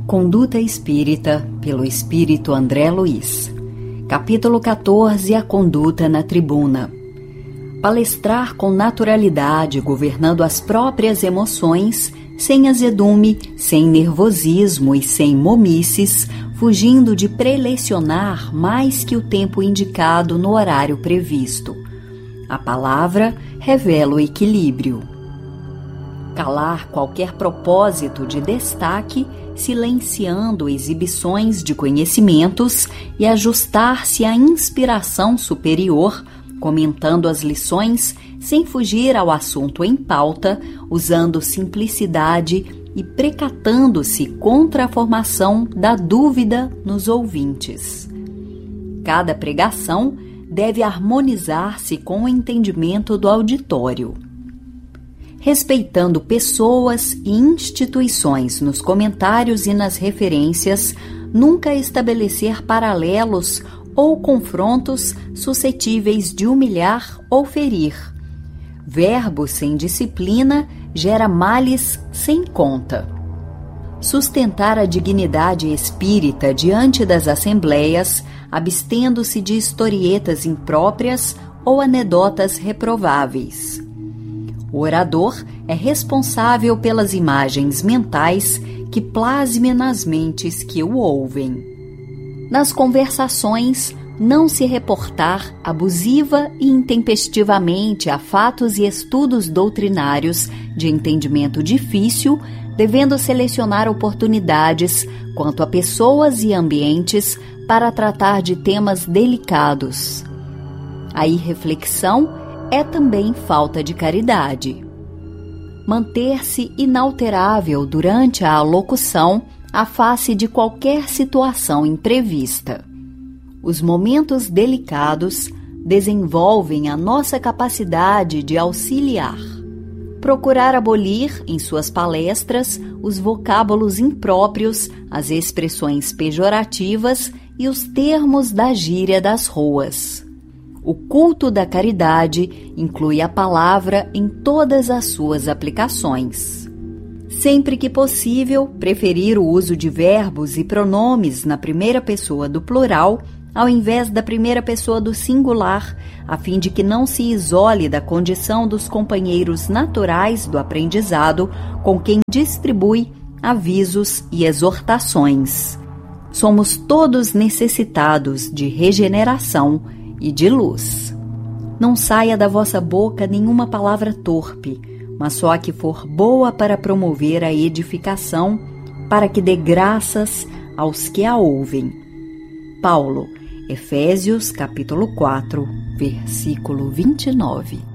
Conduta Espírita, pelo Espírito André Luiz. Capítulo 14. A conduta na tribuna. Palestrar com naturalidade, governando as próprias emoções, sem azedume, sem nervosismo e sem momices, fugindo de prelecionar mais que o tempo indicado no horário previsto. A palavra revela o equilíbrio. Calar qualquer propósito de destaque, silenciando exibições de conhecimentos e ajustar-se à inspiração superior, comentando as lições sem fugir ao assunto em pauta, usando simplicidade e precatando-se contra a formação da dúvida nos ouvintes. Cada pregação deve harmonizar-se com o entendimento do auditório. Respeitando pessoas e instituições nos comentários e nas referências, nunca estabelecer paralelos ou confrontos suscetíveis de humilhar ou ferir. Verbo sem disciplina gera males sem conta. Sustentar a dignidade espírita diante das assembleias, abstendo-se de historietas impróprias ou anedotas reprováveis. O orador é responsável pelas imagens mentais que plasme nas mentes que o ouvem. Nas conversações, não se reportar abusiva e intempestivamente a fatos e estudos doutrinários de entendimento difícil, devendo selecionar oportunidades quanto a pessoas e ambientes para tratar de temas delicados. A irreflexão é também falta de caridade. Manter-se inalterável durante a alocução à face de qualquer situação imprevista. Os momentos delicados desenvolvem a nossa capacidade de auxiliar. Procurar abolir, em suas palestras, os vocábulos impróprios, as expressões pejorativas e os termos da gíria das ruas. O culto da caridade inclui a palavra em todas as suas aplicações. Sempre que possível, preferir o uso de verbos e pronomes na primeira pessoa do plural, ao invés da primeira pessoa do singular, a fim de que não se isole da condição dos companheiros naturais do aprendizado com quem distribui avisos e exortações. Somos todos necessitados de regeneração e de luz. Não saia da vossa boca nenhuma palavra torpe, mas só a que for boa para promover a edificação, para que dê graças aos que a ouvem. Paulo, Efésios capítulo 4, versículo 29.